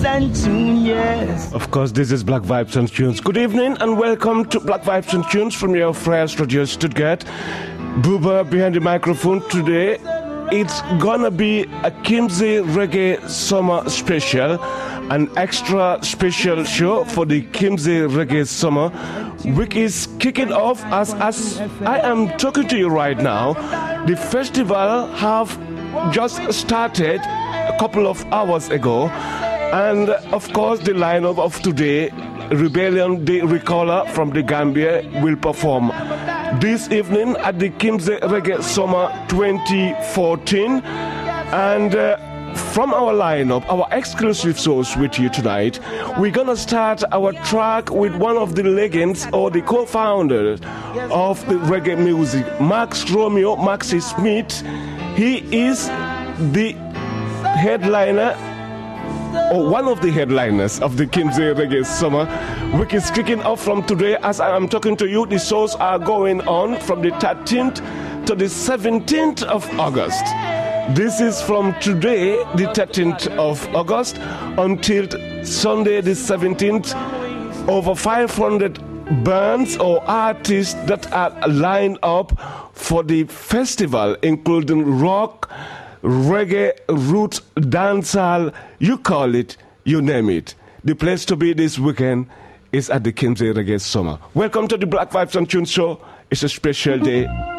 vibes and tunes, yes. Of course, this is Black Vibes and Tunes. Good evening and welcome to Black Vibes and Tunes from your Fresh Radio Stuttgart. Booba behind the microphone today. It's gonna be a Kimsey Reggae Summer Special, an extra special show for the Kimsey Reggae Summer, which is kicking off as I am talking to you right now. The festival have just started a couple of hours ago, and of course the lineup of today, Rebellion the Recaller from the Gambia will perform this evening at the Kimsey Reggae Summer 2014. And from our lineup, our exclusive shows with you tonight, we're gonna start our track with one of the legends or the co-founders of the reggae music, Max Romeo Maxi Smith. He is the headliner, or one of the headliners of the Kimsey Reggae Summer, which is kicking off from today. As I am talking to you, the shows are going on from the 13th to the 17th of August. This is from today, the 13th of August, until Sunday, the 17th. Over 500 bands or artists that are lined up for the festival, including rock, reggae, roots, dancehall, you call it, you name it. The place to be this weekend is at the Kimsey Reggae Summer. Welcome to the Black Vibes and Tunes show. It's a special day.